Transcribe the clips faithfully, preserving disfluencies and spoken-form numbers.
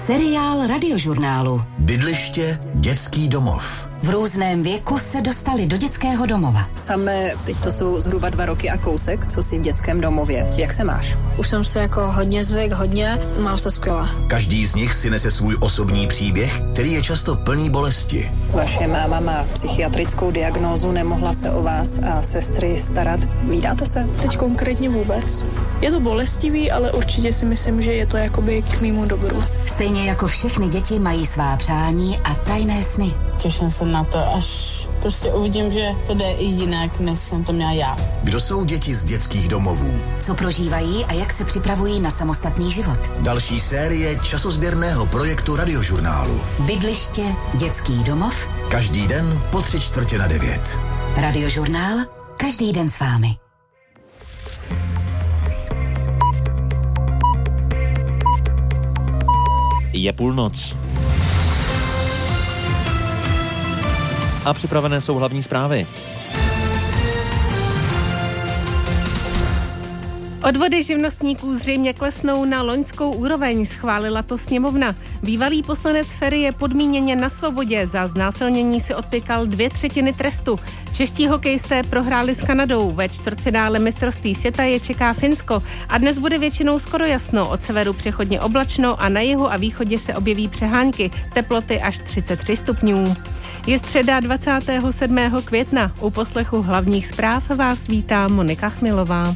Seriál Radiožurnálu. Bydliště, dětský domov. V různém věku se dostali do dětského domova. Samé, teď to jsou zhruba dva roky a kousek, co jsi v dětském domově. Jak se máš? Už jsem se jako hodně zvyk, hodně, mám se skvěle. Každý z nich si nese svůj osobní příběh, který je často plný bolesti. Vaše máma má psychiatrickou diagnózu, nemohla se o vás a sestry starat. Vídáte se? Teď konkrétně vůbec. Je to bolestivý, ale určitě si myslím, že je to jakoby k mému dobru. Stejně jako všechny děti mají svá přání a tajné sny. Těším se na to, až prostě uvidím, že to jde i jinak, než jsem to měla já. Kdo jsou děti z dětských domovů? Co prožívají a jak se připravují na samostatný život? Další série časozběrného projektu Radiožurnálu. Bydliště, dětský domov. Každý den po tři čtvrtě na devět. Radiožurnál, každý den s vámi. Je půlnoc. A připravené jsou hlavní zprávy. Odvody živnostníků zřejmě klesnou na loňskou úroveň, schválila to sněmovna. Bývalý poslanec Feri je podmíněně na svobodě, za znásilnění si odpykal dvě třetiny trestu. Čeští hokejisté prohráli s Kanadou, ve čtvrtfinále mistrovství světa je čeká Finsko a dnes bude většinou skoro jasno, od severu přechodně oblačno a na jihu a východě se objeví přehánky, teploty až třicet tři stupňů. Je středa dvacátého sedmého května, u poslechu hlavních zpráv vás vítá Monika Chmilová.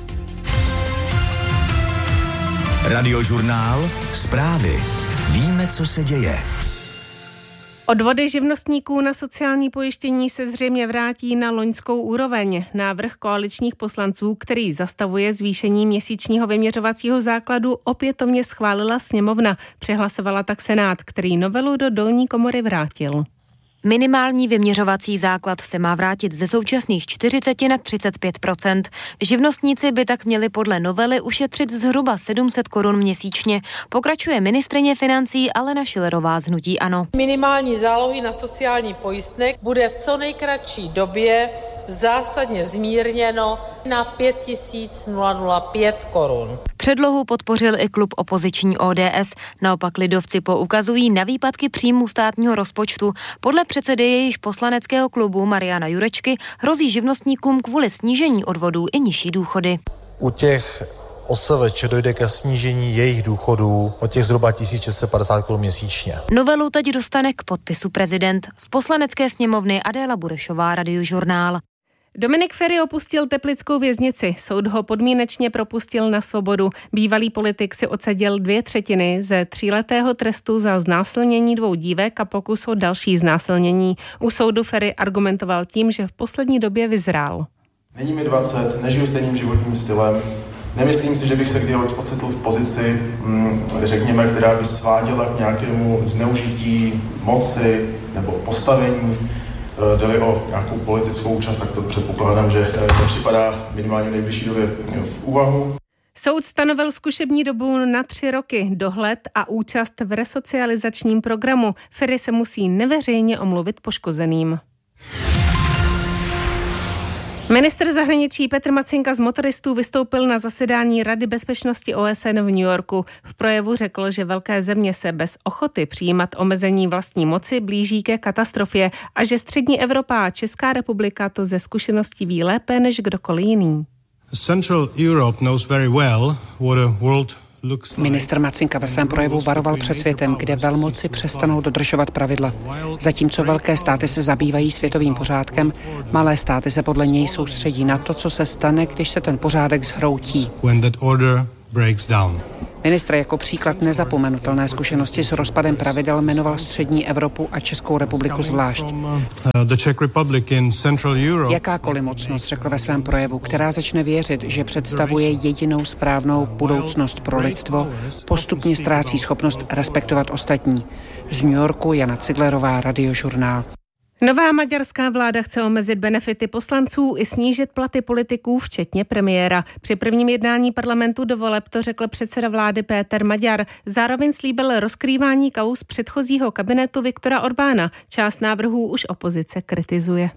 Radiožurnál, zprávy. Víme, co se děje. Odvody živnostníků na sociální pojištění se zřejmě vrátí na loňskou úroveň. Návrh koaličních poslanců, který zastavuje zvýšení měsíčního vyměřovacího základu, opětovně schválila sněmovna. Přehlasovala tak Senát, který novelu do dolní komory vrátil. Minimální vyměřovací základ se má vrátit ze současných čtyřicet na třicet pět procent. Živnostníci by tak měli podle novely ušetřit zhruba sedm set korun měsíčně. Pokračuje ministryně financí Alena Schillerová z hnutí ANO. Minimální zálohy na sociální pojistné bude v co nejkratší době zásadně zmírněno na pět tisíc pět korun. Předlohu podpořil i klub opoziční O D S. Naopak lidovci poukazují na výpadky příjmů státního rozpočtu. Podle předsedy jejich poslaneckého klubu Mariana Jurečky hrozí živnostníkům kvůli snížení odvodů i nižší důchody. U těch O S V Č dojde ke snížení jejich důchodů o těch zhruba tisíc šest set padesát korun měsíčně. Novelu teď dostane k podpisu prezident. Z poslanecké sněmovny Adéla Burešová, Radiožurnál. Dominik Feri opustil teplickou věznici. Soud ho podmínečně propustil na svobodu. Bývalý politik si odseděl dvě třetiny ze tříletého trestu za znásilnění dvou dívek a pokus o další znásilnění. U soudu Feri argumentoval tím, že v poslední době vyzrál. Není mi dvacet, nežiju stejným životním stylem. Nemyslím si, že bych se kdy ocitl v pozici, řekněme, která by sváděla k nějakému zneužití moci nebo postavení. Jde-li o nějakou politickou účast, tak to předpokládám, že nepřipadá minimálně v nejbližší době v úvahu. Soud stanovil zkušební dobu na tři roky, dohled a účast v resocializačním programu. Feri se musí neveřejně omluvit poškozeným. Ministr zahraničí Petr Macinka z motoristů vystoupil na zasedání Rady bezpečnosti O S N v New Yorku. V projevu řekl, že velké země se bez ochoty přijímat omezení vlastní moci blíží ke katastrofě a že střední Evropa a Česká republika to ze zkušeností ví lépe než kdokoliv jiný. Central Europe knows very well what a world Ministr Macinka ve svém projevu varoval před světem, kde velmoci přestanou dodržovat pravidla. Zatímco velké státy se zabývají světovým pořádkem, malé státy se podle něj soustředí na to, co se stane, když se ten pořádek zhroutí. Ministr jako příklad nezapomenutelné zkušenosti s rozpadem pravidel jmenoval střední Evropu a Českou republiku zvlášť. Jakákoliv mocnost, řekl ve svém projevu, která začne věřit, že představuje jedinou správnou budoucnost pro lidstvo, postupně ztrácí schopnost respektovat ostatní. Z New Yorku Jana Ciglerová, Radiožurnál. Nová maďarská vláda chce omezit benefity poslanců i snížit platy politiků, včetně premiéra. Při prvním jednání parlamentu do voleb to řekl předseda vlády Péter Maďar. Zároveň slíbil rozkrývání kauz předchozího kabinetu Viktora Orbána. Část návrhů už opozice kritizuje.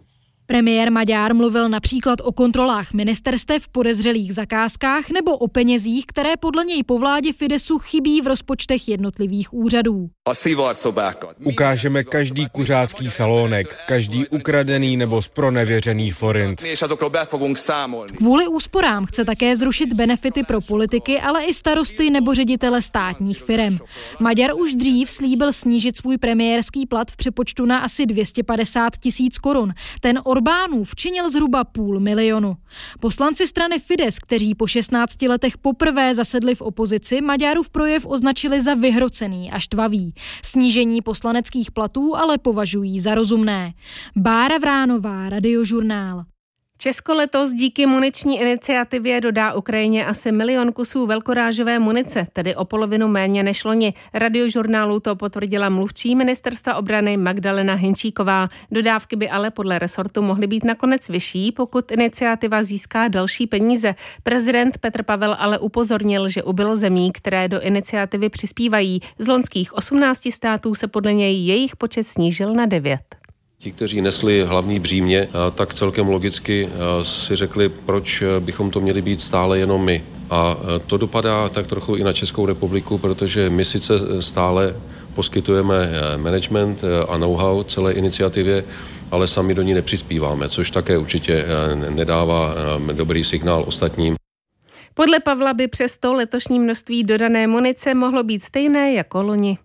Premiér Maďar mluvil například o kontrolách ministerstev, podezřelých zakázkách nebo o penězích, které podle něj po vládě Fidesu chybí v rozpočtech jednotlivých úřadů. Ukážeme každý kuřácký salónek, každý ukradený nebo zpronevěřený forint. Kvůli úsporám chce také zrušit benefity pro politiky, ale i starosty nebo ředitele státních firem. Maďar už dřív slíbil snížit svůj premiérský plat v přepočtu na asi dvě stě padesát tisíc korun. Ten Orbánův činil zhruba půl milionu. Poslanci strany Fidesz, kteří po šestnácti letech poprvé zasedli v opozici, Maďarův projev označili za vyhrocený a štvavý. Snížení poslaneckých platů ale považují za rozumné. Bára Vránová, Radiožurnál. Česko letos díky muniční iniciativě dodá Ukrajině asi milion kusů velkorážové munice, tedy o polovinu méně než loni. Radiožurnálu to potvrdila mluvčí ministerstva obrany Magdalena Hinčíková. Dodávky by ale podle resortu mohly být nakonec vyšší, pokud iniciativa získá další peníze. Prezident Petr Pavel ale upozornil, že ubylo zemí, které do iniciativy přispívají. Z loňských osmnácti států se podle něj jejich počet snížil na devět. Ti, kteří nesli hlavní břímě, tak celkem logicky si řekli, proč bychom to měli být stále jenom my. A to dopadá tak trochu i na Českou republiku, protože my sice stále poskytujeme management a know-how celé iniciativě, ale sami do ní nepřispíváme, což také určitě nedává dobrý signál ostatním. Podle Pavla by přesto letošní množství dodané munice mohlo být stejné jako loni.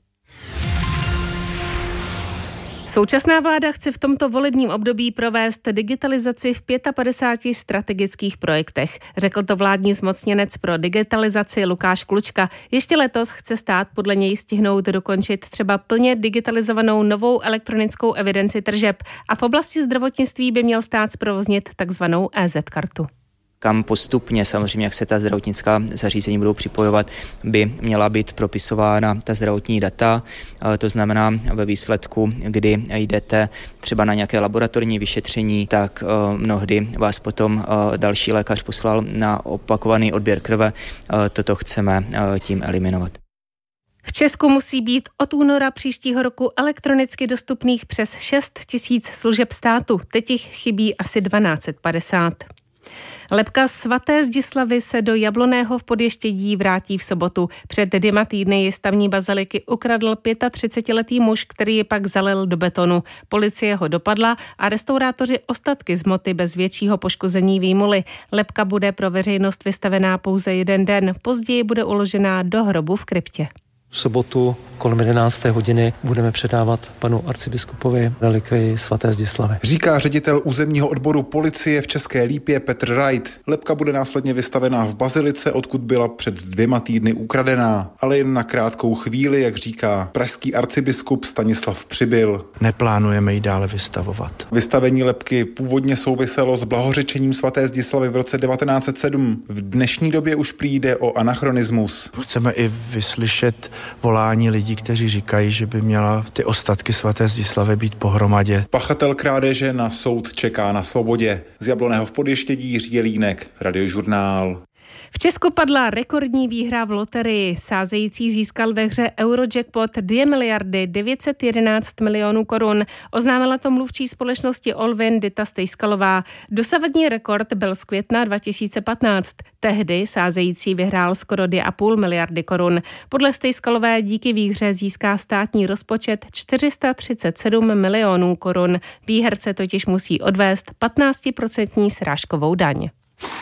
Současná vláda chce v tomto volebním období provést digitalizaci v padesát pěti strategických projektech. Řekl to vládní zmocněnec pro digitalizaci Lukáš Klučka. Ještě letos chce stát podle něj stihnout dokončit třeba plně digitalizovanou novou elektronickou evidenci tržeb a v oblasti zdravotnictví by měl stát zprovoznit takzvanou é zet kartu. Kam postupně, samozřejmě, jak se ta zdravotnická zařízení budou připojovat, by měla být propisována ta zdravotní data. To znamená ve výsledku, kdy jdete třeba na nějaké laboratorní vyšetření, tak mnohdy vás potom další lékař poslal na opakovaný odběr krve. Toto chceme tím eliminovat. V Česku musí být od února příštího roku elektronicky dostupných přes šest tisíc služeb státu. Teď jich chybí asi dvanáct set padesát. Lebka svaté Zdislavy se do Jabloného v Podještědí vrátí v sobotu. Před dvěma týdny ji z tamní baziliky ukradl třicetiletý muž, který ji pak zalil do betonu. Policie ho dopadla a restaurátoři ostatky z moty bez většího poškození výmuli. Lebka bude pro veřejnost vystavená pouze jeden den. Později bude uložená do hrobu v kryptě. V sobotu kolem jedenácté hodiny budeme předávat panu arcibiskupovi relikvii svaté Zdislavy. Říká ředitel územního odboru policie v České Lípě Petr Wright. Lebka bude následně vystavená v bazilice, odkud byla před dvěma týdny ukradená, ale jen na krátkou chvíli, jak říká pražský arcibiskup Stanislav Přibyl. Neplánujeme ji dále vystavovat. Vystavení lebky původně souviselo s blahořečením svaté Zdislavy v roce devatenáct set sedm. V dnešní době už přijde o anachronismus. Chceme i vyslyšet volání lidí, kteří říkají, že by měla ty ostatky svaté Zdislavy být pohromadě. Pachatel krádeže na soud čeká na svobodě. Z Jabloného v Podještědí Jiří Jelínek, Radiožurnál. V Česku padla rekordní výhra v loterii. Sázející získal ve hře Eurojackpot dvě miliardy devět set jedenáct milionů korun. Oznámila to mluvčí společnosti Olvin Dita Stejskalová. Dosavadní rekord byl z května dva tisíce patnáct. Tehdy sázející vyhrál skoro dvě a půl miliardy korun. Podle Stejskalové díky výhře získá státní rozpočet čtyři sta třicet sedm milionů korun. Výherce totiž musí odvést patnáctiprocentní srážkovou daň.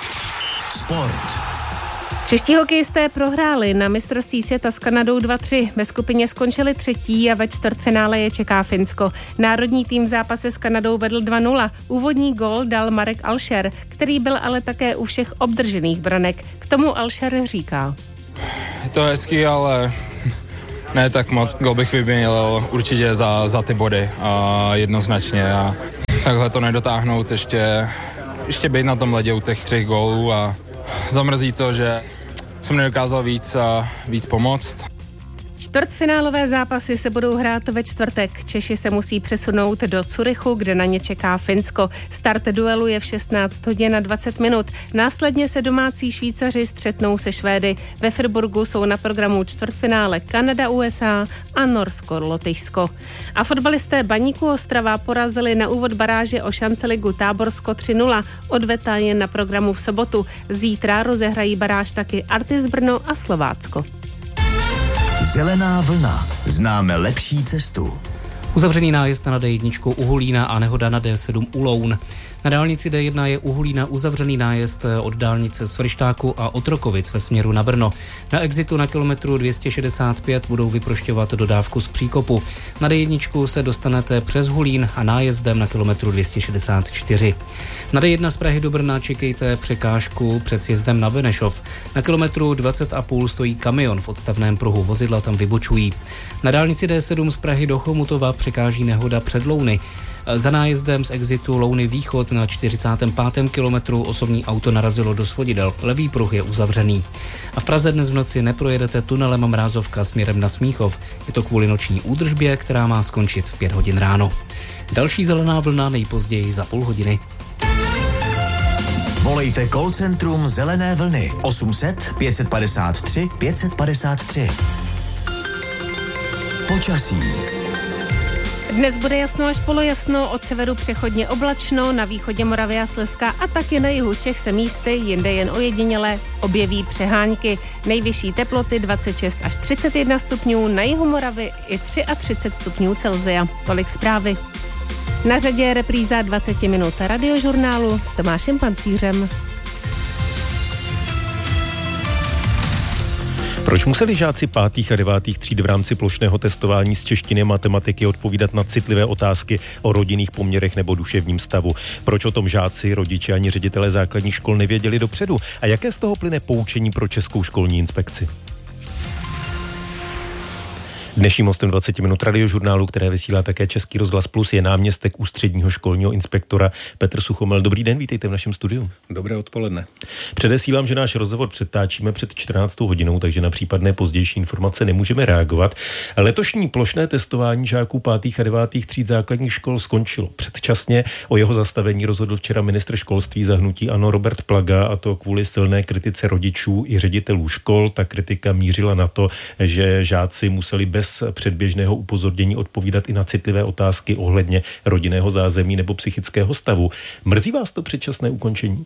Sport. Čeští hokejisté prohráli na mistrovství světa s Kanadou dva tři. Ve skupině skončili třetí a ve čtvrtfinále je čeká Finsko. Národní tým v zápase s Kanadou vedl dva nula. Úvodní gól dal Marek Alšer, který byl ale také u všech obdržených branek. K tomu Alšer říká. Je to hezký, ale ne tak moc. Gól bych vyměnil určitě za, za ty body a jednoznačně. A takhle to nedotáhnout, ještě, ještě být na tom ledě u těch třech gólů a zamrzí to, že jsem nedokázal víc a víc pomoct. Čtvrtfinálové zápasy se budou hrát ve čtvrtek. Češi se musí přesunout do Curychu, kde na ně čeká Finsko. Start duelu je v šestnáct hodin a dvacet minut. Následně se domácí Švýcaři střetnou se Švédy. Ve Friburgu jsou na programu čtvrtfinále Kanada, U S A a Norsko, Lotyšsko. A fotbalisté Baníku Ostrava porazili na úvod baráže o šanceligu Táborsko tři nula. Odveta je na programu v sobotu. Zítra rozehrají baráž taky Artis Brno a Slovácko. Zelená vlna. Známe lepší cestu. Uzavřený nájezd na D jedna u Hulína a nehoda na D sedm u Loun. Na dálnici D jedna je u Hulína uzavřený nájezd od dálnice z Frštáku a Otrokovic ve směru na Brno. Na exitu na kilometru dvě stě šedesát pět budou vyprošťovat dodávku z Příkopu. Na D jedna se dostanete přes Hulín a nájezdem na kilometru dvě stě šedesát čtyři. Na D jedna z Prahy do Brna čekejte překážku před sjezdem na Benešov. Na kilometru dvacet a půl stojí kamion v odstavném pruhu, vozidla tam vybočují. Na dálnici D sedm z Prahy do Chomutova překáží nehoda před Louny. Za nájezdem z exitu Louny Východ na čtyřicátém pátém kilometru osobní auto narazilo do svodidel. Levý pruh je uzavřený. A v Praze dnes v noci neprojedete tunelem Mrázovka směrem na Smíchov. Je to kvůli noční údržbě, která má skončit v pět hodin ráno. Další zelená vlna nejpozději za půl hodiny. Volejte call centrum Zelené vlny osm set pět padesát tři pět padesát tři. Počasí. Dnes bude jasno až polojasno, od severu přechodně oblačno, na východě Moravy a Slezska a taky na jihu Čech se místy, jinde jen ojediněle, objeví přehánky. Nejvyšší teploty dvacet šest až třicet jedna stupňů, na jihu Moravy i třicet tři stupňů Celsia. Tolik zprávy. Na řadě je repríza dvacet minut radiožurnálu s Tomášem Pancířem. Proč museli žáci pátých a devátých tříd v rámci plošného testování z češtiny a matematiky odpovídat na citlivé otázky o rodinných poměrech nebo duševním stavu? Proč o tom žáci, rodiče ani ředitelé základních škol nevěděli dopředu? A jaké z toho plyne poučení pro Českou školní inspekci? Dnešním hostem dvacet minut radiožurnálu, které vysílá také Český rozhlas Plus, je náměstek ústředního školního inspektora Petr Suchomel. Dobrý den, vítejte v našem studiu. Dobré odpoledne. Předesílám, že náš rozhovor přetáčíme před čtrnáctou hodinou, takže na případné pozdější informace nemůžeme reagovat. Letošní plošné testování žáků pátých a devátých tříd základních škol skončilo předčasně. O jeho zastavení rozhodl včera ministr školství za hnutí ANO Robert Plaga, a to kvůli silné kritice rodičů i ředitelů škol. Ta kritika mířila na to, že žáci museli bez předběžného upozornění odpovídat i na citlivé otázky ohledně rodinného zázemí nebo psychického stavu. Mrzí vás to předčasné ukončení?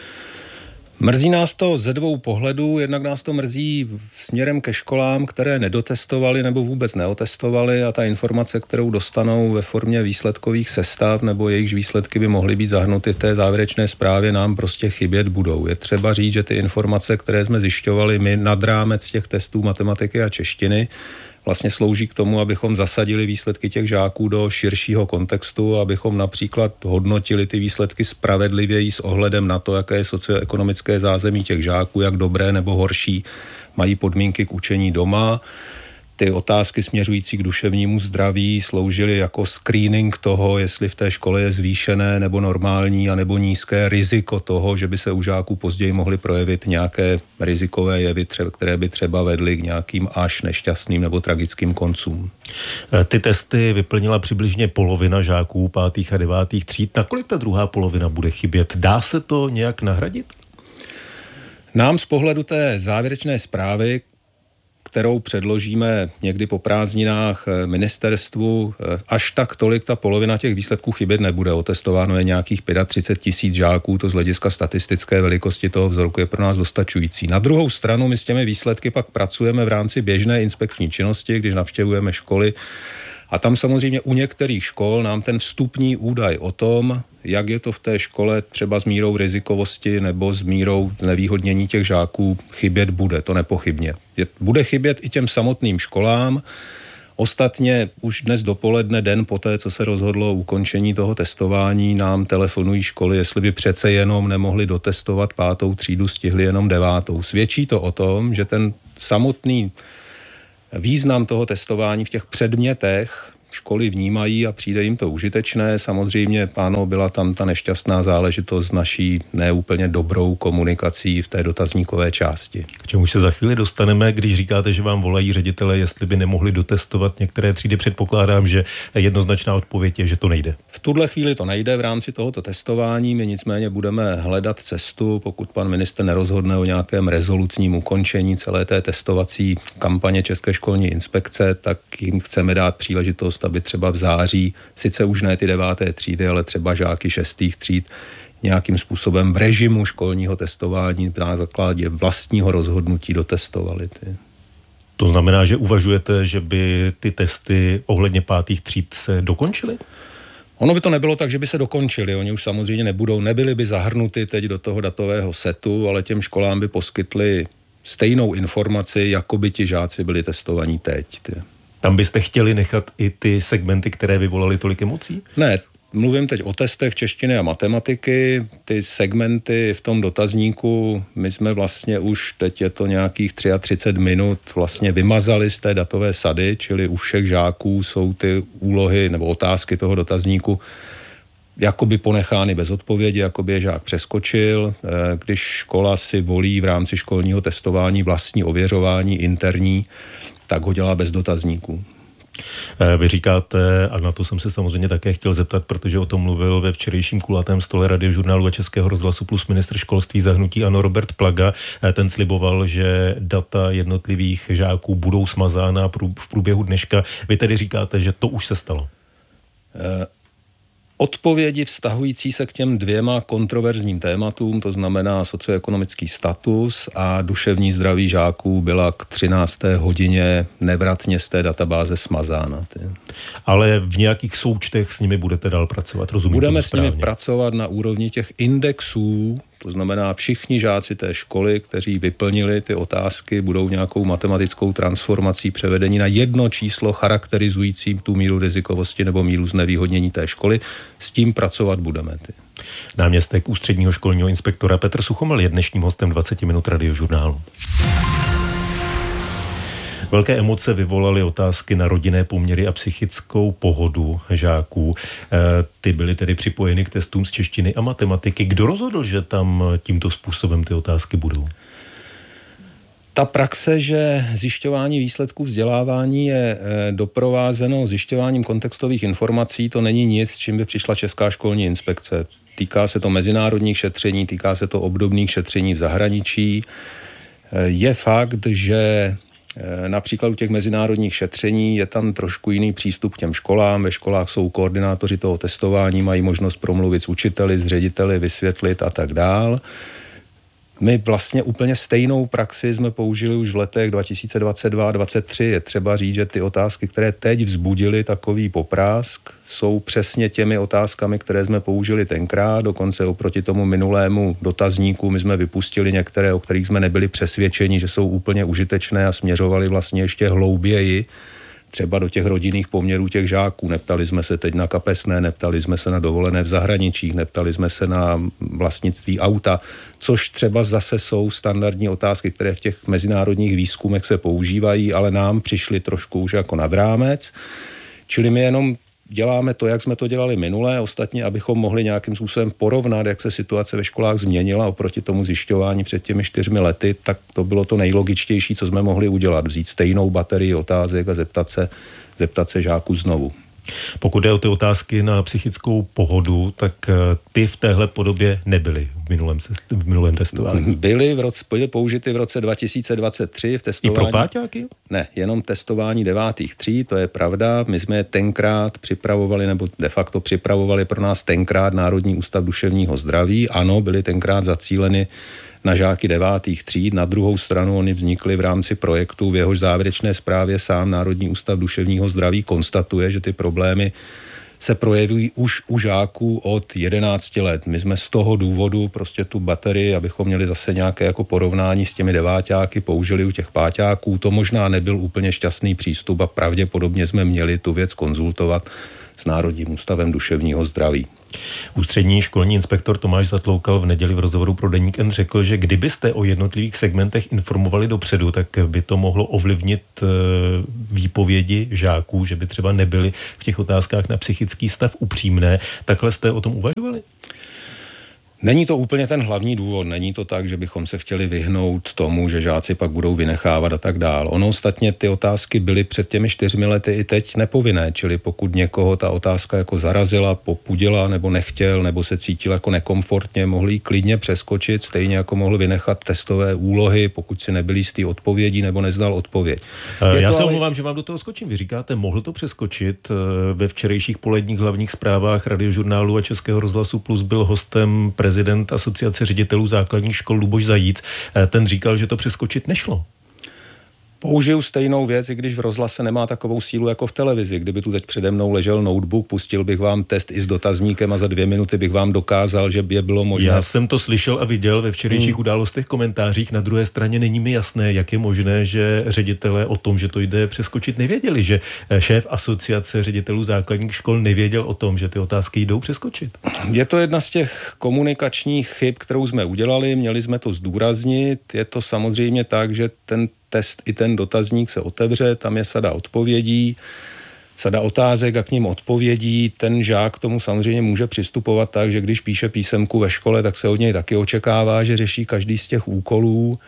Mrzí nás to ze dvou pohledů. Jednak nás to mrzí směrem ke školám, které nedotestovali nebo vůbec neotestovali, a ta informace, kterou dostanou ve formě výsledkových sestav nebo jejichž výsledky by mohly být zahrnuty v té závěrečné zprávě, nám prostě chybět budou. Je třeba říct, že ty informace, které jsme zjišťovali my nad rámec těch testů matematiky a češtiny, vlastně slouží k tomu, abychom zasadili výsledky těch žáků do širšího kontextu, abychom například hodnotili ty výsledky spravedlivěji s ohledem na to, jaké je socioekonomické zázemí těch žáků, jak dobré nebo horší mají podmínky k učení doma. Ty otázky směřující k duševnímu zdraví sloužily jako screening toho, jestli v té škole je zvýšené nebo normální a nebo nízké riziko toho, že by se u žáků později mohly projevit nějaké rizikové jevy, které by třeba vedly k nějakým až nešťastným nebo tragickým koncům. Ty testy vyplnila přibližně polovina žáků pátých a devátých tříd. Nakolik ta druhá polovina bude chybět? Dá se to nějak nahradit? Nám z pohledu té závěrečné zprávy, kterou předložíme někdy po prázdninách ministerstvu, až tak tolik ta polovina těch výsledků chybět nebude. Otestováno je nějakých třicet pět tisíc žáků, to z hlediska statistické velikosti toho vzorku je pro nás dostačující. Na druhou stranu my s těmi výsledky pak pracujeme v rámci běžné inspekční činnosti, když navštěvujeme školy. A tam samozřejmě u některých škol nám ten vstupní údaj o tom, jak je to v té škole třeba s mírou rizikovosti nebo s mírou znevýhodnění těch žáků, chybět bude, to nepochybně. Bude chybět i těm samotným školám. Ostatně už dnes dopoledne, den poté, co se rozhodlo o ukončení toho testování, nám telefonují školy, jestli by přece jenom nemohli dotestovat pátou třídu, stihli jenom devátou. Svědčí to o tom, že ten samotný význam toho testování v těch předmětech školy vnímají a přijde jim to užitečné. Samozřejmě, ano, byla tam ta nešťastná záležitost s naší neúplně dobrou komunikací v té dotazníkové části. K čemu se za chvíli dostaneme, když říkáte, že vám volají ředitele, jestli by nemohli dotestovat některé třídy, předpokládám, že jednoznačná odpověď je, že to nejde. V tuhle chvíli to nejde v rámci tohoto testování, my nicméně budeme hledat cestu, pokud pan ministr nerozhodne o nějakém rezolutním ukončení celé té testovací kampaně České školní inspekce, tak jim chceme dát příležitost, aby třeba v září, sice už ne ty deváté třídy, ale třeba žáky šestých tříd nějakým způsobem v režimu školního testování na základě vlastního rozhodnutí dotestovali. Ty. To znamená, že uvažujete, že by ty testy ohledně pátých tříd se dokončily? Ono by to nebylo tak, že by se dokončili. Oni už samozřejmě nebudou, nebyli by zahrnuty teď do toho datového setu, ale těm školám by poskytli stejnou informaci, jako by ti žáci byli testovaní teď. Ty. Tam byste chtěli nechat i ty segmenty, které vyvolaly tolik emocí? Ne, mluvím teď o testech češtiny a matematiky. Ty segmenty v tom dotazníku, my jsme vlastně už, teď je to nějakých třicet tři minut, vlastně vymazali z té datové sady, čili u všech žáků jsou ty úlohy nebo otázky toho dotazníku jakoby ponechány bez odpovědi, jakoby je žák přeskočil. Když škola si volí v rámci školního testování vlastní ověřování interní, tak ho dělá bez dotazníků. Vy říkáte, a na to jsem se samozřejmě také chtěl zeptat, protože o tom mluvil ve včerejším kulatém stole Radiožurnálu a Českého rozhlasu plus ministr školství za hnutí ANO Robert Plaga. Ten sliboval, že data jednotlivých žáků budou smazána v průběhu dneška. Vy tedy říkáte, že to už se stalo? Odpovědi vztahující se k těm dvěma kontroverzním tématům, to znamená socioekonomický status a duševní zdraví žáků, byla k třinácté hodině nevratně z té databáze smazána. Ty. Ale v nějakých součtech s nimi budete dál pracovat, rozumím? Budeme s nimi pracovat na úrovni těch indexů, to znamená všichni žáci té školy, kteří vyplnili ty otázky, budou nějakou matematickou transformací převedení na jedno číslo charakterizující tu míru rizikovosti nebo míru znevýhodnění té školy. S tím pracovat budeme. Ty. Náměstek ústředního školního inspektora Petr Suchomel je dnešním hostem dvacet minut Radiožurnálu. Velké emoce vyvolaly otázky na rodinné poměry a psychickou pohodu žáků. Ty byly tedy připojeny k testům z češtiny a matematiky. Kdo rozhodl, že tam tímto způsobem ty otázky budou? Ta praxe, že zjišťování výsledků vzdělávání je doprovázeno zjišťováním kontextových informací, to není nic, s čím by přišla Česká školní inspekce. Týká se to mezinárodních šetření, týká se to obdobných šetření v zahraničí. Je fakt, že například u těch mezinárodních šetření je tam trošku jiný přístup k těm školám. Ve školách jsou koordinátoři toho testování, mají možnost promluvit s učiteli, s řediteli, vysvětlit a tak dál. My vlastně úplně stejnou praxi jsme použili už v letech dva tisíce dvacet dva a dvacet tři. Je třeba říct, že ty otázky, které teď vzbudily takový poprásk, jsou přesně těmi otázkami, které jsme použili tenkrát. Dokonce oproti tomu minulému dotazníku my jsme vypustili některé, o kterých jsme nebyli přesvědčeni, že jsou úplně užitečné a směřovali vlastně ještě hlouběji třeba do těch rodinných poměrů těch žáků. Neptali jsme se teď na kapesné, neptali jsme se na dovolené v zahraničích, neptali jsme se na vlastnictví auta, což třeba zase jsou standardní otázky, které v těch mezinárodních výzkumech se používají, ale nám přišly trošku už jako nad rámec. Čili my jenom děláme to, jak jsme to dělali minule, ostatně, abychom mohli nějakým způsobem porovnat, jak se situace ve školách změnila oproti tomu zjišťování před těmi čtyřmi lety, tak to bylo to nejlogičtější, co jsme mohli udělat. Vzít stejnou baterii otázek a zeptat se, zeptat se žáků znovu. Pokud jde o ty otázky na psychickou pohodu, tak ty v téhle podobě nebyly v minulém, v minulém testování. Byly v roce, byly použity v roce dva tisíce dvacet tři v testování. I pro páťáky? Ne, jenom testování devátých tříd, to je pravda. My jsme je tenkrát připravovali, nebo de facto připravovali pro nás tenkrát Národní ústav duševního zdraví. Ano, byly tenkrát zacíleny na žáky devátých tříd. Na druhou stranu oni vznikly v rámci projektu, v jehož závěrečné zprávě sám Národní ústav duševního zdraví konstatuje, že ty problémy se projevují už u žáků od jedenácti let. My jsme z toho důvodu prostě tu baterii, abychom měli zase nějaké jako porovnání s těmi deváťáky, použili u těch páťáků. To možná nebyl úplně šťastný přístup a pravděpodobně jsme měli tu věc konzultovat s Národním ústavem duševního zdraví. Ústřední školní inspektor Tomáš Zatloukal v neděli v rozhovoru pro Deník N řekl, že kdybyste o jednotlivých segmentech informovali dopředu, tak by to mohlo ovlivnit výpovědi žáků, že by třeba nebyly v těch otázkách na psychický stav upřímné. Takhle jste o tom uvažovali? Není to úplně ten hlavní důvod, není to tak, že bychom se chtěli vyhnout tomu, že žáci pak budou vynechávat a tak dál. Ono ostatně ty otázky byly před těmi čtyřmi lety i teď nepovinné, čili pokud někoho ta otázka jako zarazila, popudila nebo nechtěl, nebo se cítil jako nekomfortně, mohli ji klidně přeskočit, stejně jako mohl vynechat testové úlohy, pokud si nebyl jistý odpovědí nebo neznal odpověď. Je Já se ale... omlouvám, že vám do toho skočím. Vy říkáte, mohl to přeskočit. Ve včerejších poledních hlavních zprávách Radiožurnálu a Českého rozhlasu Plus byl hostem prezident Asociace ředitelů základních škol Luboš Zajíc. Ten říkal, že to přeskočit nešlo. Použiju stejnou věc, i když v rozhlase nemá takovou sílu jako v televizi. Kdyby tu teď přede mnou ležel notebook, pustil bych vám test i s dotazníkem a za dvě minuty bych vám dokázal, že by bylo možné. Já jsem to slyšel a viděl ve včerejších hmm. událostech komentářích. Na druhé straně není mi jasné, jak je možné, že ředitelé o tom, že to jde přeskočit, nevěděli, že šéf Asociace ředitelů základních škol nevěděl o tom, že ty otázky jdou přeskočit. Je to jedna z těch komunikačních chyb, kterou jsme udělali, měli jsme to zdůraznit. Je to samozřejmě tak, že ten test i ten dotazník se otevře, tam je sada odpovědí, sada otázek a k ním odpovědí. Ten žák k tomu samozřejmě může přistupovat tak, že když píše písemku ve škole, tak se od něj taky očekává, že řeší každý z těch úkolů.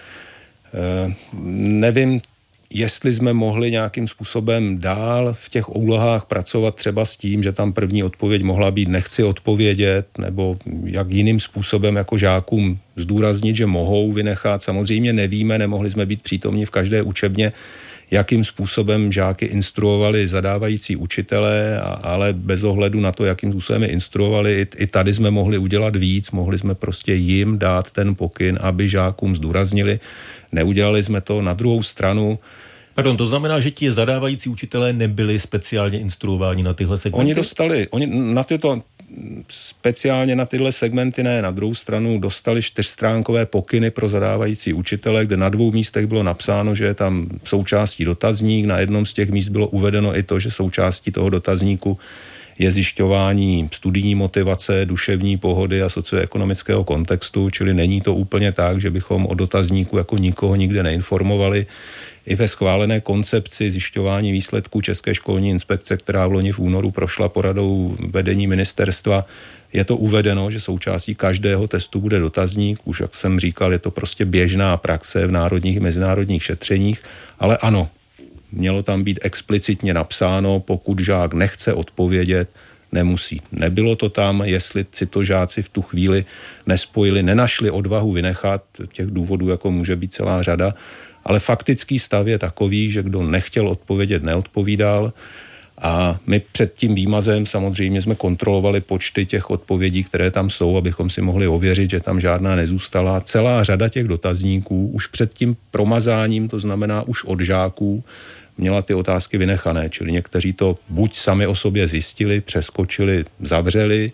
E, nevím, jestli jsme mohli nějakým způsobem dál v těch úlohách pracovat třeba s tím, že tam první odpověď mohla být nechci odpovědět, nebo jak jiným způsobem jako žákům zdůraznit, že mohou vynechat. Samozřejmě nevíme, nemohli jsme být přítomni v každé učebně, jakým způsobem žáky instruovali zadávající učitelé, ale bez ohledu na to, jakým způsobem je instruovali, i tady jsme mohli udělat víc, mohli jsme prostě jim dát ten pokyn, aby žákům zdůraznili. Neudělali jsme to. Na druhou stranu. Pardon, to znamená, že ti zadávající učitelé nebyli speciálně instruováni na tyhle segmenty? Oni dostali, oni na tyto speciálně na tyhle segmenty ne, na druhou stranu dostali čtyřstránkové pokyny pro zadávající učitele, kde na dvou místech bylo napsáno, že je tam součástí dotazník, na jednom z těch míst bylo uvedeno i to, že součástí toho dotazníku je zjišťování studijní motivace, duševní pohody a socioekonomického kontextu, čili není to úplně tak, že bychom o dotazníku jako nikoho nikde neinformovali. I ve schválené koncepci zjišťování výsledků České školní inspekce, která v loni v únoru prošla poradou vedení ministerstva, je to uvedeno, že součástí každého testu bude dotazník. Už jak jsem říkal, je to prostě běžná praxe v národních i mezinárodních šetřeních, ale ano, mělo tam být explicitně napsáno, pokud žák nechce odpovědět, nemusí. Nebylo to tam, jestli si to žáci v tu chvíli nespojili, nenašli odvahu vynechat, těch důvodů jako může být celá řada, ale faktický stav je takový, že kdo nechtěl odpovědět, neodpovídal a my před tím výmazem samozřejmě jsme kontrolovali počty těch odpovědí, které tam jsou, abychom si mohli ověřit, že tam žádná nezůstala. Celá řada těch dotazníků už před tím promazáním, to znamená už od žáků, měla ty otázky vynechané, čili někteří to buď sami o sobě zjistili, přeskočili, zavřeli,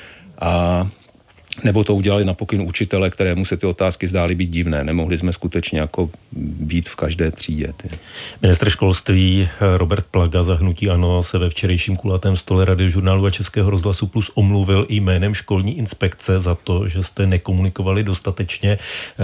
a nebo to udělali na pokyn učitele, kterému se ty otázky zdály být divné. Nemohli jsme skutečně jako být v každé třídě. Ty. Ministr školství Robert Plaga za hnutí ANO se ve včerejším kulatém stole Radiožurnálu a Českého rozhlasu Plus omluvil i jménem školní inspekce za to, že jste nekomunikovali dostatečně.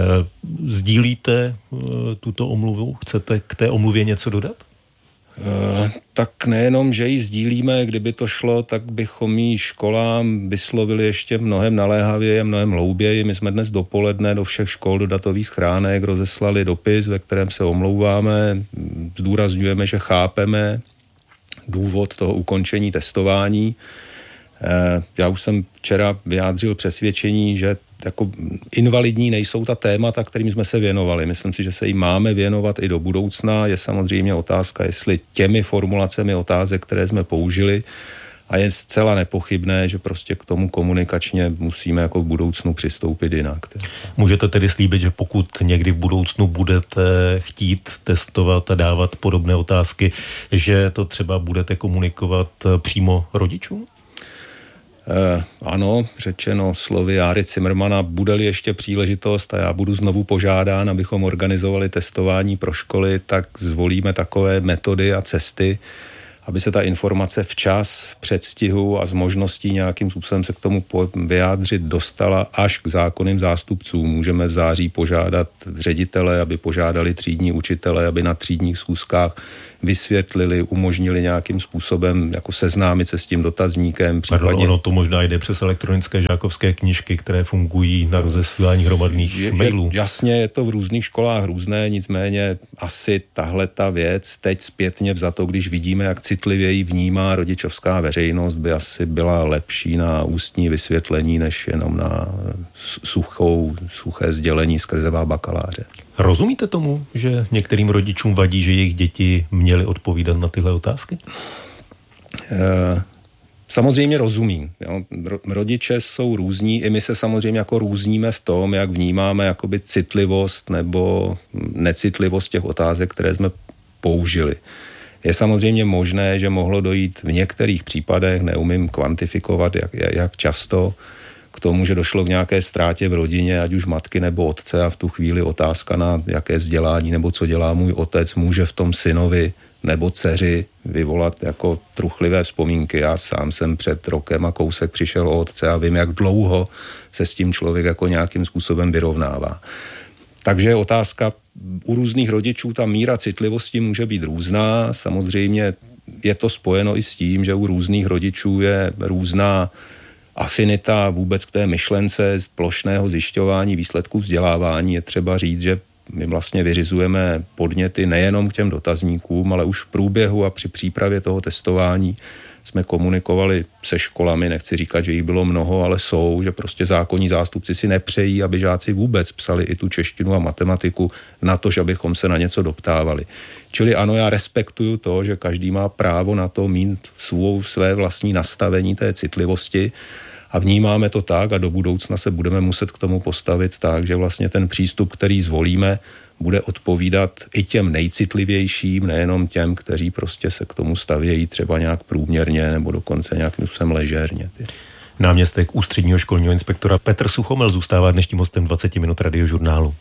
Sdílíte tuto omluvu? Chcete k té omluvě něco dodat? Uh, tak nejenom, že ji sdílíme, kdyby to šlo, tak bychom ji školám vyslovili ještě mnohem naléhavěji a mnohem hlouběji. My jsme dnes dopoledne do všech škol, do datových schránek rozeslali dopis, ve kterém se omlouváme, zdůrazňujeme, že chápeme důvod toho ukončení testování. Uh, já už jsem včera vyjádřil přesvědčení, že jako invalidní nejsou ta témata, kterým jsme se věnovali. Myslím si, že se jim máme věnovat i do budoucna. Je samozřejmě otázka, jestli těmi formulacemi otázek, které jsme použili, a je zcela nepochybné, že prostě k tomu komunikačně musíme jako v budoucnu přistoupit jinak. Můžete tedy slíbit, že pokud někdy v budoucnu budete chtít testovat a dávat podobné otázky, že to třeba budete komunikovat přímo rodičům? Eh, ano, řečeno slovy Járy Cimrmana, bude-li ještě příležitost a já budu znovu požádán, abychom organizovali testování pro školy, tak zvolíme takové metody a cesty, aby se ta informace včas, v předstihu a s možností nějakým způsobem se k tomu vyjádřit dostala až k zákonným zástupcům. Můžeme v září požádat ředitele, aby požádali třídní učitele, aby na třídních schůzkách vysvětlili, umožnili nějakým způsobem jako seznámit se s tím dotazníkem. Případně... Pardon, ono to možná jde přes elektronické žákovské knížky, které fungují na rozesílání hromadných je, mailů. Je, jasně, je to v různých školách různé, nicméně asi tahle ta věc teď zpětně vzato, když vidíme, jak citlivě ji vnímá rodičovská veřejnost, by asi byla lepší na ústní vysvětlení, než jenom na suchou, suché sdělení skrzevá bakaláře. Rozumíte tomu, že některým rodičům vadí, že jejich děti měly odpovídat na tyhle otázky? E, samozřejmě rozumím. Jo. Rodiče jsou různí, i my se samozřejmě jako různíme v tom, jak vnímáme jakoby citlivost nebo necitlivost těch otázek, které jsme použili. Je samozřejmě možné, že mohlo dojít v některých případech, neumím kvantifikovat, jak, jak často, k tomu, že došlo k nějaké ztrátě v rodině, ať už matky nebo otce, a v tu chvíli otázka na jaké vzdělání nebo co dělá můj otec může v tom synovi nebo dceři vyvolat jako truchlivé vzpomínky. Já sám jsem před rokem a kousek přišel o otce a vím, jak dlouho se s tím člověk jako nějakým způsobem vyrovnává. Takže otázka u různých rodičů, ta míra citlivosti může být různá. Samozřejmě je to spojeno i s tím, že u různých rodičů je různá afinita vůbec k té myšlence z plošného zjišťování výsledků vzdělávání. Je třeba říct, že my vlastně vyřizujeme podněty nejenom k těm dotazníkům, ale už v průběhu a při přípravě toho testování jsme komunikovali se školami, nechci říkat, že jich bylo mnoho, ale jsou, že prostě zákonní zástupci si nepřejí, aby žáci vůbec psali i tu češtinu a matematiku na to, že abychom se na něco doptávali. Čili ano, já respektuju to, že každý má právo na to mít svou, své vlastní nastavení té citlivosti a vnímáme to tak a do budoucna se budeme muset k tomu postavit tak, že vlastně ten přístup, který zvolíme, bude odpovídat i těm nejcitlivějším, nejenom těm, kteří prostě se k tomu stavějí třeba nějak průměrně nebo dokonce nějakým způsobem ležérně. Náměstek ústředního školního inspektora Petr Suchomel zůstává dnešním hostem dvacet minut radiožurnálu.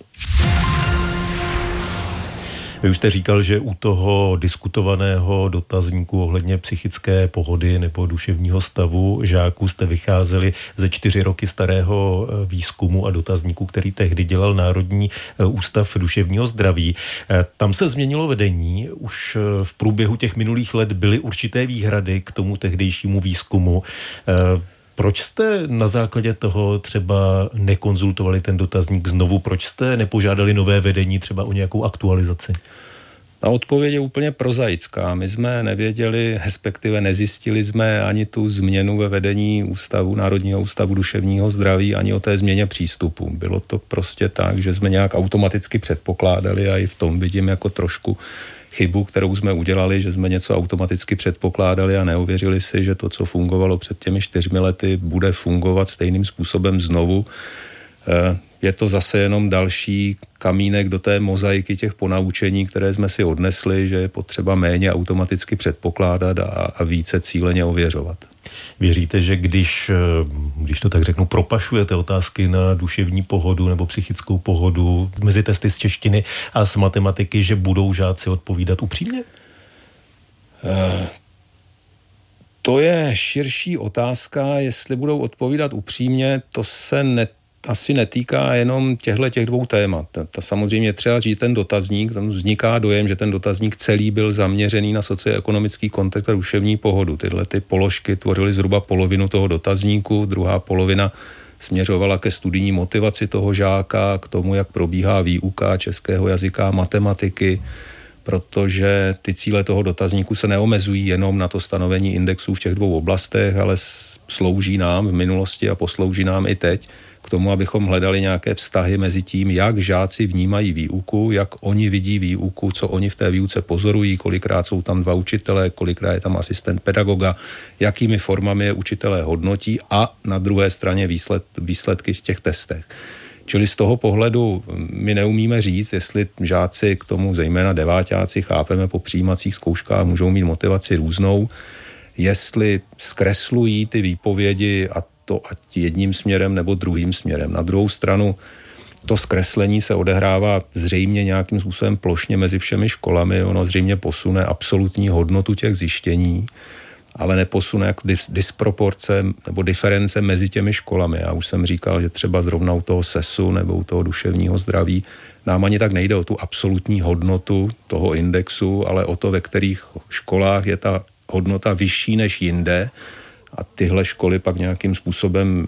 Vy už jste říkal, že u toho diskutovaného dotazníku ohledně psychické pohody nebo duševního stavu žáků jste vycházeli ze čtyři roky starého výzkumu a dotazníku, který tehdy dělal Národní ústav duševního zdraví. Tam se změnilo vedení. Už v průběhu těch minulých let byly určité výhrady k tomu tehdejšímu výzkumu. Proč jste na základě toho třeba nekonzultovali ten dotazník znovu? Proč jste nepožádali nové vedení třeba o nějakou aktualizaci? Ta odpověď je úplně prozaická. My jsme nevěděli, respektive nezjistili jsme ani tu změnu ve vedení ústavu, Národního ústavu duševního zdraví, ani o té změně přístupu. Bylo to prostě tak, že jsme nějak automaticky předpokládali a i v tom vidím jako trošku chybu, kterou jsme udělali, že jsme něco automaticky předpokládali a neověřili si, že to, co fungovalo před těmi čtyřmi lety, bude fungovat stejným způsobem znovu. Je to zase jenom další kamínek do té mozaiky těch ponaučení, které jsme si odnesli, že je potřeba méně automaticky předpokládat a, a více cíleně ověřovat. Věříte, že když, když to tak řeknu, propašujete otázky na duševní pohodu nebo psychickou pohodu mezi testy z češtiny a z matematiky, že budou žáci odpovídat upřímně? Uh, to je širší otázka, jestli budou odpovídat upřímně, to se ne asi netýká jenom těchto těch dvou témat. Ta samozřejmě třeba říct ten dotazník, tam vzniká dojem, že ten dotazník celý byl zaměřený na socioekonomický kontext a duševní pohodu. Tyhle ty položky tvořily zhruba polovinu toho dotazníku, druhá polovina směřovala ke studijní motivaci toho žáka, k tomu, jak probíhá výuka českého jazyka, matematiky, protože ty cíle toho dotazníku se neomezují jenom na to stanovení indexů v těch dvou oblastech, ale slouží nám v minulosti a poslouží nám i teď k tomu, abychom hledali nějaké vztahy mezi tím, jak žáci vnímají výuku, jak oni vidí výuku, co oni v té výuce pozorují, kolikrát jsou tam dva učitelé, kolikrát je tam asistent pedagoga, jakými formami je učitelé hodnotí a na druhé straně výsled, výsledky v těch testech. Čili z toho pohledu my neumíme říct, jestli žáci k tomu, zejména deváťáci, chápeme po přijímacích zkouškách, můžou mít motivaci různou, jestli zkreslují ty výpovědi a to ať jedním směrem nebo druhým směrem. Na druhou stranu to zkreslení se odehrává zřejmě nějakým způsobem plošně mezi všemi školami, ono zřejmě posune absolutní hodnotu těch zjištění, ale neposune jak disproporce nebo diference mezi těmi školami. Já už jsem říkal, že třeba zrovna u toho sesu nebo u toho duševního zdraví nám ani tak nejde o tu absolutní hodnotu toho indexu, ale o to, ve kterých školách je ta hodnota vyšší než jinde a tyhle školy pak nějakým způsobem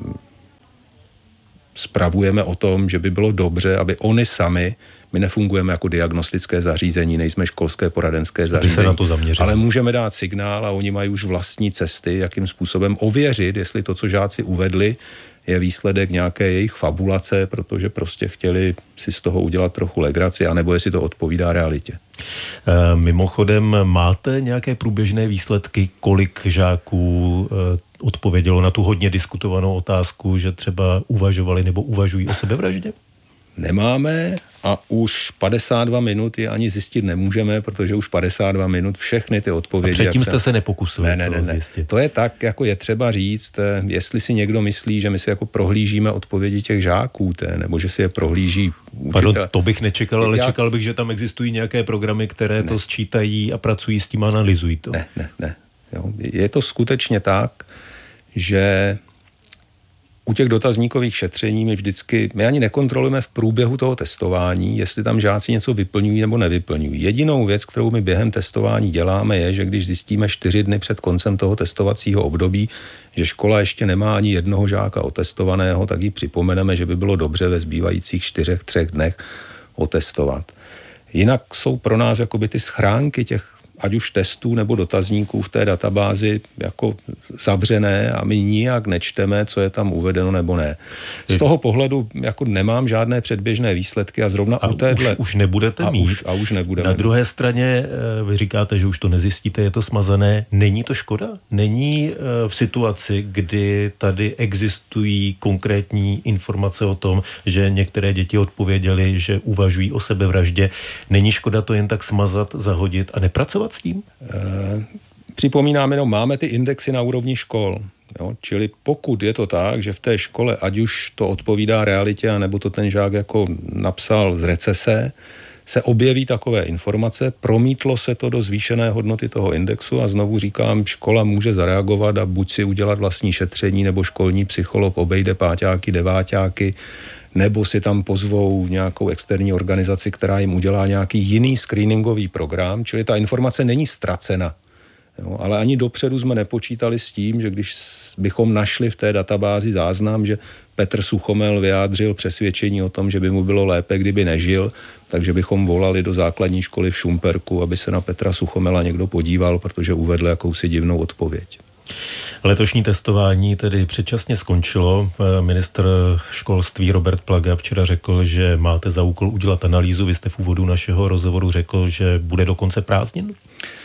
spravujeme o tom, že by bylo dobře, aby oni sami, my nefungujeme jako diagnostické zařízení, nejsme školské poradenské zařízení, se na to zaměřili. Ale můžeme dát signál a oni mají už vlastní cesty, jakým způsobem ověřit, jestli to, co žáci uvedli, je výsledek nějaké jejich fabulace, protože prostě chtěli si z toho udělat trochu legraci, anebo jestli to odpovídá realitě. E, mimochodem, máte nějaké průběžné výsledky, kolik žáků e, odpovědělo na tu hodně diskutovanou otázku, že třeba uvažovali nebo uvažují o sebevraždě? Nemáme a už padesát dva minut je ani zjistit nemůžeme, protože už padesát dva minut všechny ty odpovědi... A předtím jste jsem... se nepokusili ne, ne, ne, to ne. zjistit. To je tak, jako je třeba říct, jestli si někdo myslí, že my si jako prohlížíme odpovědi těch žáků, té, nebo že si je prohlíží učitel. Pardon, to bych nečekal, ale Já... čekal bych, že tam existují nějaké programy, které ne. to sčítají a pracují s tím a analyzují to. Ne, ne, ne. Jo. Je to skutečně tak, že u těch dotazníkových šetření my vždycky, my ani nekontrolujeme v průběhu toho testování, jestli tam žáci něco vyplňují nebo nevyplňují. Jedinou věc, kterou my během testování děláme, je, že když zjistíme čtyři dny před koncem toho testovacího období, že škola ještě nemá ani jednoho žáka otestovaného, tak jí připomeneme, že by bylo dobře ve zbývajících čtyřech, třech dnech otestovat. Jinak jsou pro nás jakoby ty schránky těch ať už testů nebo dotazníků v té databázi jako zavřené a my nijak nečteme, co je tam uvedeno nebo ne. Z toho pohledu jako nemám žádné předběžné výsledky a zrovna a u téhle... Už, už nebudete a mít. Už, a už nebudeme. Na druhé straně vy říkáte, že už to nezjistíte, je to smazané. Není to škoda? Není v situaci, kdy tady existují konkrétní informace o tom, že některé děti odpověděly, že uvažují o sebevraždě. Není škoda to jen tak smazat, zahodit a nepracovat s tím? E, připomínám jenom, máme ty indexy na úrovni škol. Jo? Čili pokud je to tak, že v té škole, ať už to odpovídá realitě, anebo to ten žák jako napsal z recese, se objeví takové informace, promítlo se to do zvýšené hodnoty toho indexu a znovu říkám, škola může zareagovat a buď si udělat vlastní šetření, nebo školní psycholog obejde páťáky, deváťáky, nebo si tam pozvou nějakou externí organizaci, která jim udělá nějaký jiný screeningový program, čili ta informace není ztracena. Jo, ale ani dopředu jsme nepočítali s tím, že když bychom našli v té databázi záznam, že Petr Suchomel vyjádřil přesvědčení o tom, že by mu bylo lépe, kdyby nežil, takže bychom volali do základní školy v Šumperku, aby se na Petra Suchomela někdo podíval, protože uvedl jakousi divnou odpověď. Letošní testování tedy předčasně skončilo. Ministr školství Robert Plaga včera řekl, že máte za úkol udělat analýzu. Vy jste v úvodu našeho rozhovoru řekl, že bude do konce prázdnin?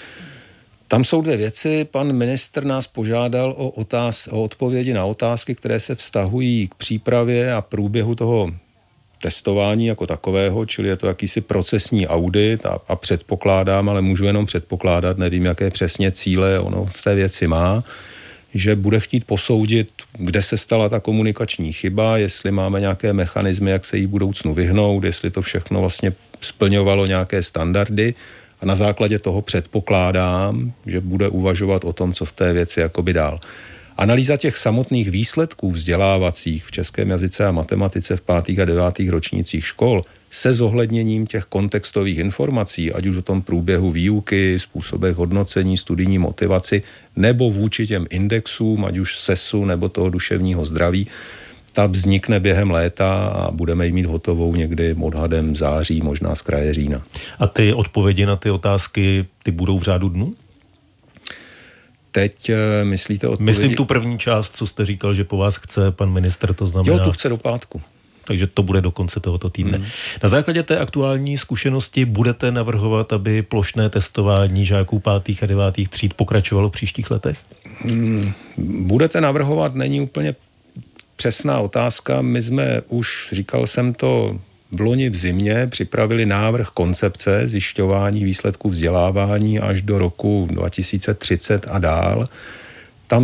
Tam jsou dvě věci. Pan ministr nás požádal o, otáz, o odpovědi na otázky, které se vztahují k přípravě a průběhu toho testování jako takového, čili je to jakýsi procesní audit a, a předpokládám, ale můžu jenom předpokládat, nevím, jaké přesně cíle ono v té věci má, že bude chtít posoudit, kde se stala ta komunikační chyba, jestli máme nějaké mechanismy, jak se jí v budoucnu vyhnout, jestli to všechno vlastně splňovalo nějaké standardy a na základě toho předpokládám, že bude uvažovat o tom, co v té věci jakoby dál. Analýza těch samotných výsledků vzdělávacích v českém jazyce a matematice v pátých a devátých ročnících škol se zohledněním těch kontextových informací, ať už o tom průběhu výuky, způsobech hodnocení, studijní motivaci, nebo vůči těm indexům, ať už sesu nebo toho duševního zdraví, ta vznikne během léta a budeme ji mít hotovou někdy odhadem září, možná z kraje října. A ty odpovědi na ty otázky, ty budou v řádu dnů? Teď myslíte odpovědi? Myslím tu první část, co jste říkal, že po vás chce pan ministr, to znamená... Jo, tu chce do pátku. Takže to bude do konce tohoto týdne. Hmm. Na základě té aktuální zkušenosti budete navrhovat, aby plošné testování žáků pátých a devátých tříd pokračovalo v příštích letech? Hmm. Budete navrhovat, není úplně přesná otázka. My jsme už, říkal jsem to, v loni v zimě připravili návrh koncepce zjišťování výsledků vzdělávání až do roku dva tisíce třicet a dál. Tam se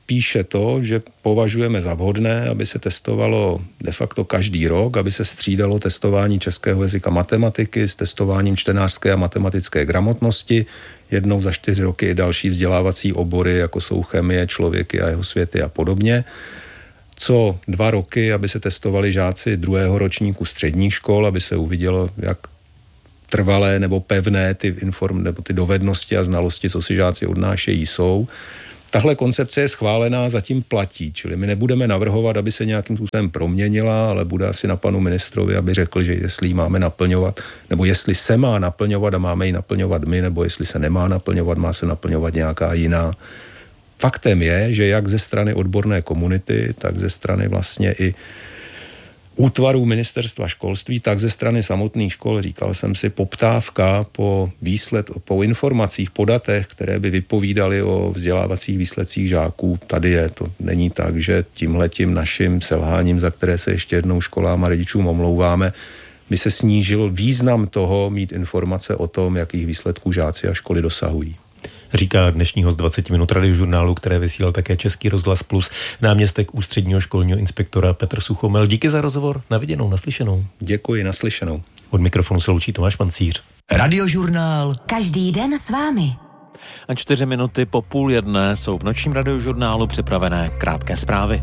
píše to, že považujeme za vhodné, aby se testovalo de facto každý rok, aby se střídalo testování českého jazyka matematiky s testováním čtenářské a matematické gramotnosti. Jednou za čtyři roky i další vzdělávací obory, jako jsou chemie, člověky a jeho světy a podobně. Co dva roky, aby se testovali žáci druhého ročníku středních škol, aby se uvidělo, jak trvalé nebo pevné ty, inform, nebo ty dovednosti a znalosti, co si žáci odnášejí, jsou. Tahle koncepce je schválená, zatím platí, čili my nebudeme navrhovat, aby se nějakým způsobem proměnila, ale bude asi na panu ministrovi, aby řekl, že jestli ji máme naplňovat, nebo jestli se má naplňovat a máme ji naplňovat my, nebo jestli se nemá naplňovat, má se naplňovat nějaká jiná. Faktem je, že jak ze strany odborné komunity, tak ze strany vlastně i útvarů ministerstva školství, tak ze strany samotných škol, říkal jsem si, poptávka po výsled, po informacích, po datech, které by vypovídaly o vzdělávacích výsledcích žáků, tady je. To není tak, že tímhletím naším selháním, za které se ještě jednou školám a rodičům omlouváme, by se snížil význam toho mít informace o tom, jakých výsledků žáci a školy dosahují. Říká dnešního z dvacet minut radiožurnálu, které vysílal také Český rozhlas Plus, náměstek ústředního školního inspektora Petr Suchomel. Díky za rozhovor, na viděnou, naslyšenou. Děkuji, naslyšenou. Od mikrofonu se loučí Tomáš Pancíř. Radiožurnál. Každý den s vámi. A čtyři minuty po půl jedné jsou v nočním radiožurnálu připravené krátké zprávy.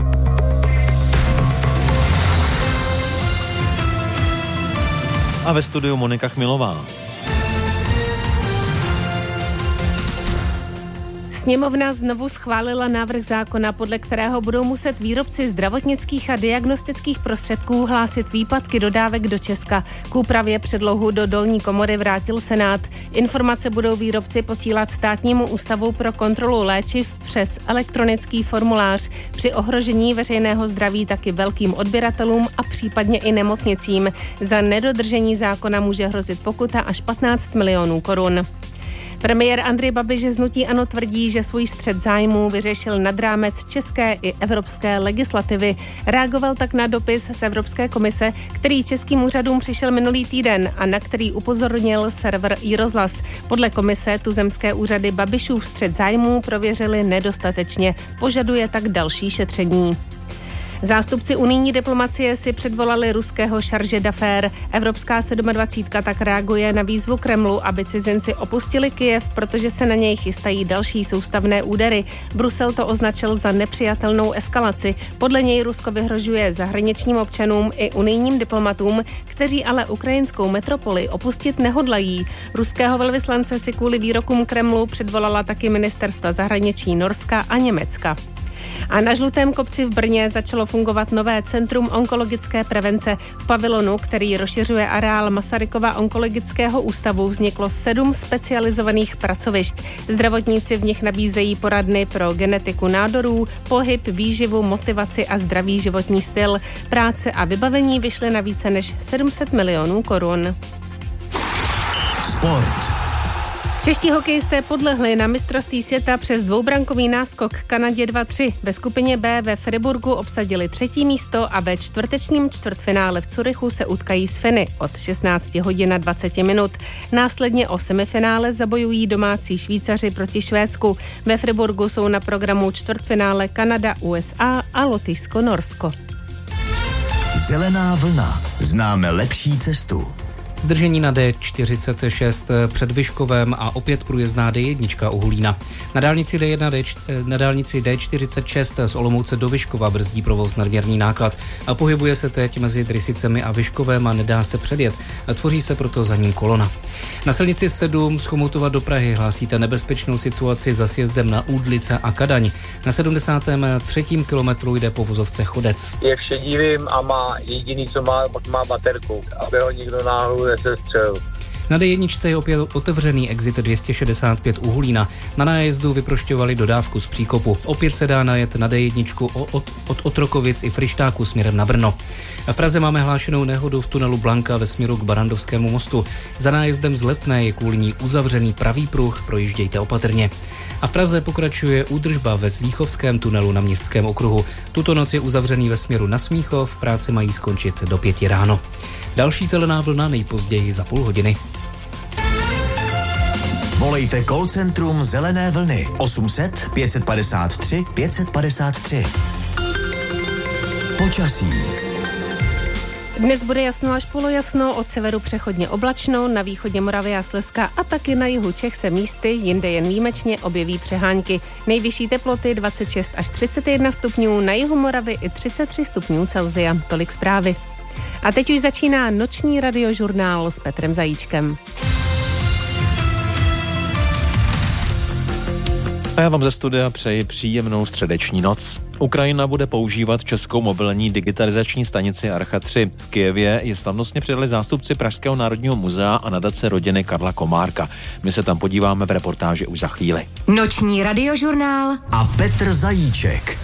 A ve studiu Monika Chmilová. Sněmovna znovu schválila návrh zákona, podle kterého budou muset výrobci zdravotnických a diagnostických prostředků hlásit výpadky dodávek do Česka. K úpravě předlohu do dolní komory vrátil Senát. Informace budou výrobci posílat Státnímu ústavu pro kontrolu léčiv přes elektronický formulář. Při ohrožení veřejného zdraví taky velkým odběratelům a případně i nemocnicím. Za nedodržení zákona může hrozit pokuta až patnáct milionů korun. Premiér Andrej Babiš z hnutí ANO tvrdí, že svůj střet zájmů vyřešil nad rámec české i evropské legislativy. Reagoval tak na dopis z Evropské komise, který českým úřadům přišel minulý týden a na který upozornil server iRozhlas. Podle komise tuzemské úřady Babišův střet zájmů prověřili nedostatečně. Požaduje tak další šetření. Zástupci unijní diplomacie si předvolali ruského šarže d'affaires. Evropská sedmadvacítka tak reaguje na výzvu Kremlu, aby cizinci opustili Kyjev, protože se na něj chystají další soustavné údery. Brusel to označil za nepřijatelnou eskalaci. Podle něj Rusko vyhrožuje zahraničním občanům i unijním diplomatům, kteří ale ukrajinskou metropoli opustit nehodlají. Ruského velvyslance si kvůli výrokům Kremlu předvolala taky ministerstva zahraničí Norska a Německa. A na Žlutém kopci v Brně začalo fungovat nové centrum onkologické prevence. V pavilonu, který rozšiřuje areál Masarykova onkologického ústavu, vzniklo sedm specializovaných pracovišť. Zdravotníci v nich nabízejí poradny pro genetiku nádorů, pohyb, výživu, motivaci a zdravý životní styl. Práce a vybavení vyšly na více než sedm set milionů korun. Sport. Čeští hokejisté podlehli na mistrovství světa přes dvoubrankový náskok Kanadě dva tři. Ve skupině B ve Friburgu obsadili třetí místo a ve čtvrtečním čtvrtfinále v Curychu se utkají s Finy od šestnáct hodin a dvacet minut. Následně o semifinále zabojují domácí Švýcaři proti Švédsku. Ve Friburgu jsou na programu čtvrtfinále Kanada, U S A a Lotyšsko, Norsko. Zelená vlna. Známe lepší cestu. Zdržení na D čtyřicet šest před Vyškovem a opět průjezdná D jedna u Hulína. Na dálnici D jedna, na dálnici D čtyřicet šest z Olomouce do Vyškova brzdí provoz nadměrný náklad a pohybuje se teď mezi Drysicemi a Vyškovem a nedá se předjet. Tvoří se proto za ním kolona. Na silnici sedm z Chomutova do Prahy hlásíte nebezpečnou situaci za sjezdem na Údlice a Kadaň. Na sedmdesátém třetím kilometru jde po vozovce Chodec. Je v šedivým a má jediný, co má, má baterku, aby ho nikdo náhodou nesestřelil. Na D jedna je opět otevřený exit dvě stě šedesát pět u Hulína. Na nájezdu vyprošťovali dodávku z příkopu. Opět se dá najet na D jedna od, od Otrokovic i Fryštáku směrem na Brno. V Praze máme hlášenou nehodu v tunelu Blanka ve směru k Barandovskému mostu. Za nájezdem z Letné je kvůli ní uzavřený pravý pruh, projíždějte opatrně. A v Praze pokračuje údržba ve Zlíchovském tunelu na Městském okruhu. Tuto noc je uzavřený ve směru na Smíchov, práce mají skončit do pěti ráno. Další zelená vlna nejpozději za půl hodiny. Volejte call centrum Zelené vlny osm set pět padesát tři pět padesát tři. Počasí. Dnes bude jasno až polojasno, od severu přechodně oblačno, na východě Moravy a Slezska a taky na jihu Čech se místy, jinde jen výjimečně objeví přehánky. Nejvyšší teploty dvacet šest až třicet jedna stupňů, na jihu Moravy i třicet tři stupňů Celsia. Tolik zprávy. A teď už začíná noční radiožurnál s Petrem Zajíčkem. A já vám ze studia přeji příjemnou středeční noc. Ukrajina bude používat českou mobilní digitalizační stanici Archa tři. V Kyjevě je slavnostně přidali zástupci Pražského národního muzea a nadace rodiny Karla Komárka. My se tam podíváme v reportáži už za chvíli. Noční radiožurnál a Petr Zajíček.